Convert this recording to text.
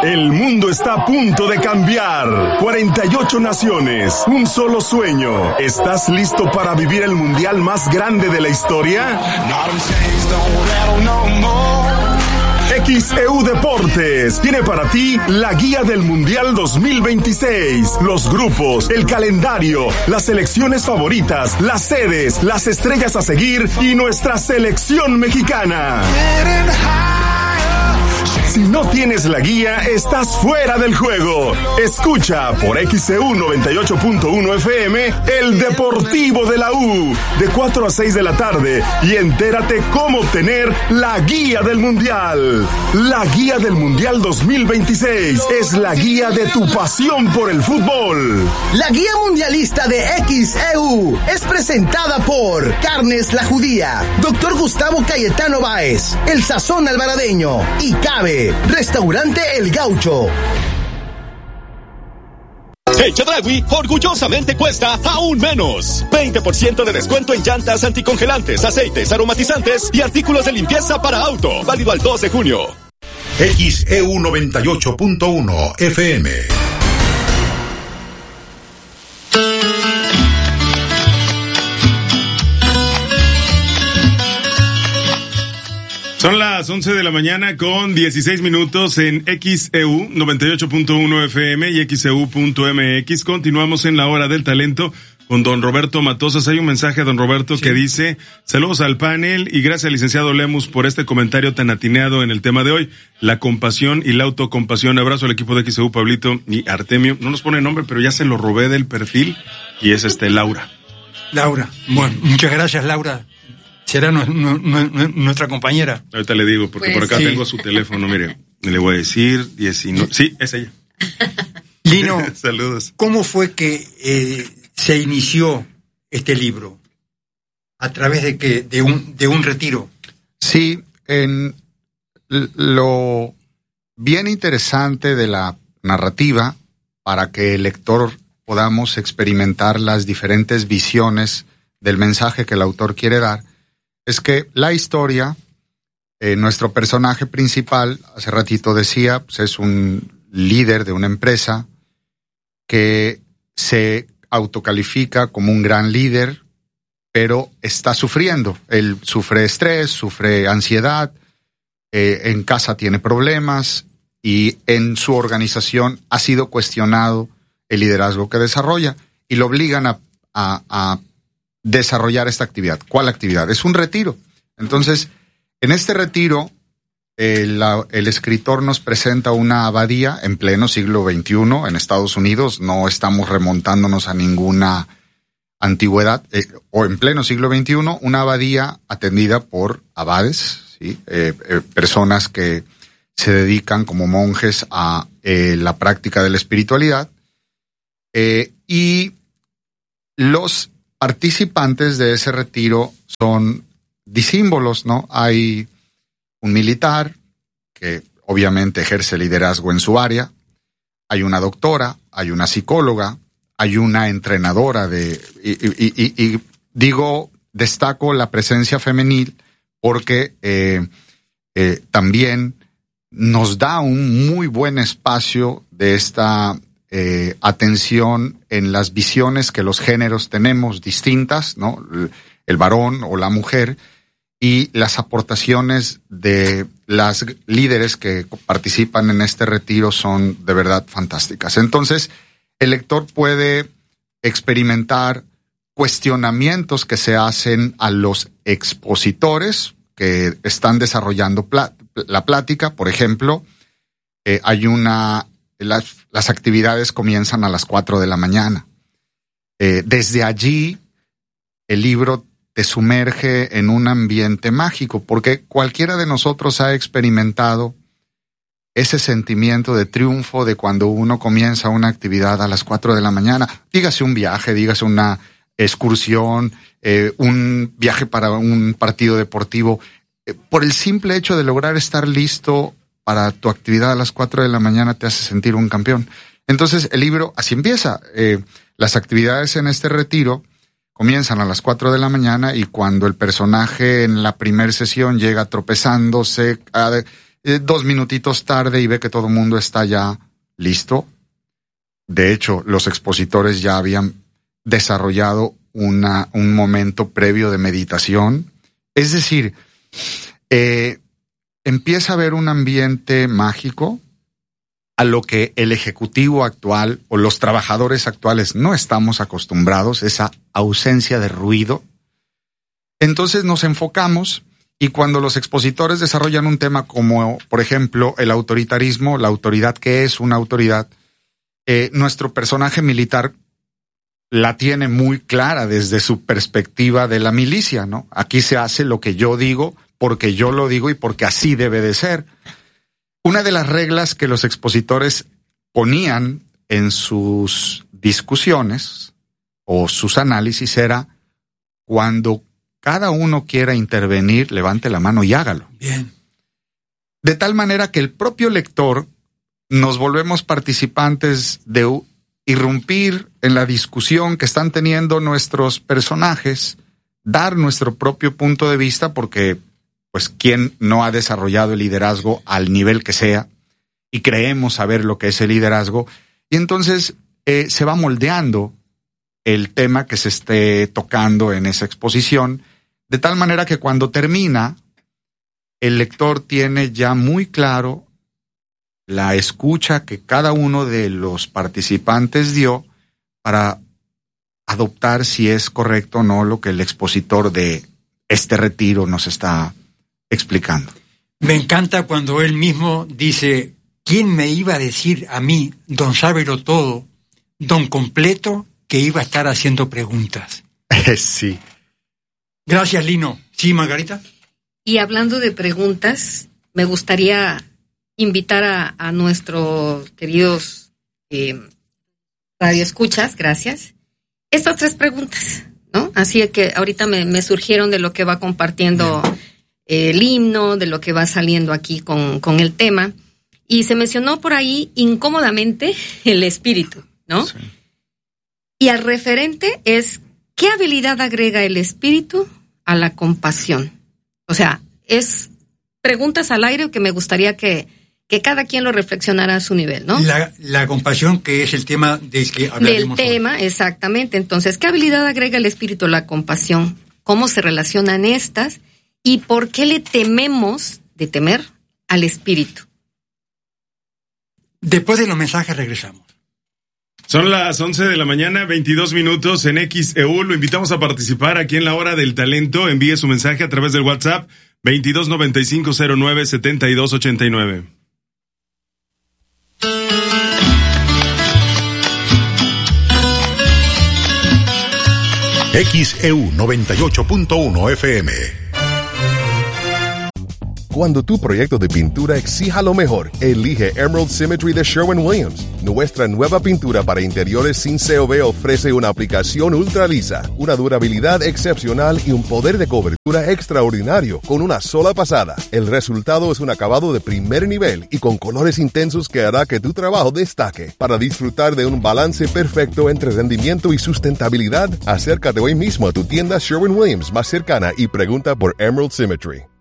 El mundo está a punto de cambiar. 48 naciones, un solo sueño. ¿Estás listo para vivir el mundial más grande de la historia? XEU Deportes tiene para ti la guía del Mundial 2026, los grupos, el calendario, las selecciones favoritas, las sedes, las estrellas a seguir y nuestra selección mexicana. Si no tienes la guía, estás fuera del juego. Escucha por XEU 98.1 FM el Deportivo de la U de 4 a 6 de la tarde y entérate cómo tener la guía del Mundial. La guía del Mundial 2026 es la guía de tu pasión por el fútbol. La guía mundialista de XEU es presentada por Carnes La Judía, Dr. Gustavo Cayetano Báez, El Sazón Alvaradeño y Cabe, Restaurante El Gaucho. El Chedraui orgullosamente cuesta aún menos. 20% de descuento en llantas anticongelantes, aceites, aromatizantes y artículos de limpieza para auto. Válido al 2 de junio. XEU 98.1 FM. Son las 11 de la mañana con 16 minutos en XEU 98.1 FM y XEU.mx. Continuamos en la hora del talento con don Roberto Matosas. Hay un mensaje a don Roberto que dice: saludos al panel y gracias al licenciado Lemus por este comentario tan atineado en el tema de hoy, la compasión y la autocompasión. Abrazo al equipo de XEU, Pablito y Artemio. No nos pone nombre, pero ya se lo robé del perfil y es Laura. Laura, bueno, muchas gracias, Laura. Será nuestra compañera. Ahorita le digo, porque por acá tengo su teléfono, mire. Le voy a decir 19. Sí, es ella. Lino, saludos. ¿Cómo fue que se inició este libro? ¿A través de qué? ¿De un retiro? Sí, en lo bien interesante de la narrativa, para que el lector podamos experimentar las diferentes visiones del mensaje que el autor quiere dar, es que la historia, nuestro personaje principal, hace ratito decía, pues es un líder de una empresa que se autocalifica como un gran líder, pero está sufriendo. Él sufre estrés, sufre ansiedad, en casa tiene problemas y en su organización ha sido cuestionado el liderazgo que desarrolla y lo obligan a desarrollar esta actividad. ¿Cuál actividad? Es un retiro. Entonces, en este retiro, el escritor nos presenta una abadía en pleno siglo XXI en Estados Unidos. No estamos remontándonos a ninguna antigüedad, o en pleno siglo XXI, una abadía atendida por abades, ¿sí? Personas que se dedican como monjes a la práctica de la espiritualidad, y los participantes de ese retiro son disímbolos, ¿no? Hay un militar que obviamente ejerce liderazgo en su área, hay una doctora, hay una psicóloga, hay una entrenadora y destaco la presencia femenil porque también nos da un muy buen espacio de esta atención en las visiones que los géneros tenemos distintas, ¿no? El varón o la mujer, y las aportaciones de las líderes que participan en este retiro son de verdad fantásticas. Entonces, el lector puede experimentar cuestionamientos que se hacen a los expositores que están desarrollando la plática. Por ejemplo, las actividades comienzan a las 4 de la mañana. Desde allí, el libro te sumerge en un ambiente mágico, porque cualquiera de nosotros ha experimentado ese sentimiento de triunfo de cuando uno comienza una actividad a las 4 de la mañana. Dígase un viaje, dígase una excursión, un viaje para un partido deportivo. Por el simple hecho de lograr estar listo para tu actividad a las 4 de la mañana te hace sentir un campeón. Entonces el libro así empieza. Las actividades en este retiro comienzan a las 4 de la mañana y cuando el personaje en la primera sesión llega tropezándose, 2 minutitos tarde y ve que todo el mundo está ya listo. De hecho, los expositores ya habían desarrollado un momento previo de meditación. Es decir, empieza a haber un ambiente mágico a lo que el ejecutivo actual o los trabajadores actuales no estamos acostumbrados, esa ausencia de ruido. Entonces nos enfocamos, y cuando los expositores desarrollan un tema como, por ejemplo, el autoritarismo, la autoridad, ¿qué es una autoridad? Nuestro personaje militar la tiene muy clara desde su perspectiva de la milicia, ¿no? Aquí se hace lo que yo digo, porque yo lo digo y porque así debe de ser. Una de las reglas que los expositores ponían en sus discusiones o sus análisis era: cuando cada uno quiera intervenir, levante la mano y hágalo. Bien. De tal manera que el propio lector nos volvemos participantes de irrumpir en la discusión que están teniendo nuestros personajes, dar nuestro propio punto de vista, porque pues quién no ha desarrollado el liderazgo al nivel que sea y creemos saber lo que es el liderazgo, y entonces se va moldeando el tema que se esté tocando en esa exposición, de tal manera que cuando termina, el lector tiene ya muy claro la escucha que cada uno de los participantes dio para adoptar si es correcto o no lo que el expositor de este retiro nos está explicando. Me encanta cuando él mismo dice: ¿quién me iba a decir a mí, don Sábelo Todo, don Completo, que iba a estar haciendo preguntas? Sí. Gracias, Lino. ¿Sí, Margarita? Y hablando de preguntas, me gustaría invitar a nuestros queridos radioescuchas, gracias, estas 3 preguntas, ¿no? Así que ahorita me surgieron de lo que va compartiendo el himno, de lo que va saliendo aquí con el tema, y se mencionó por ahí incómodamente el espíritu, ¿no? Sí. Y al referente es: ¿qué habilidad agrega el espíritu a la compasión? O sea, es preguntas al aire que me gustaría que cada quien lo reflexionara a su nivel, ¿no? La compasión, que es el tema del que hablaremos. Del tema, hoy. Exactamente. Entonces, ¿qué habilidad agrega el espíritu a la compasión? ¿Cómo se relacionan estas? ¿Y por qué le tememos de temer al espíritu? Después de los mensajes regresamos. Son las 11 de la mañana, 22 minutos en XEU. Lo invitamos a participar aquí en la Hora del Talento. Envíe su mensaje a través del WhatsApp 2295097289. XEU 98.1 FM. Cuando tu proyecto de pintura exija lo mejor, elige Emerald Symmetry de Sherwin-Williams. Nuestra nueva pintura para interiores sin COB ofrece una aplicación ultra lisa, una durabilidad excepcional y un poder de cobertura extraordinario con una sola pasada. El resultado es un acabado de primer nivel y con colores intensos que hará que tu trabajo destaque. Para disfrutar de un balance perfecto entre rendimiento y sustentabilidad, acércate hoy mismo a tu tienda Sherwin-Williams más cercana y pregunta por Emerald Symmetry.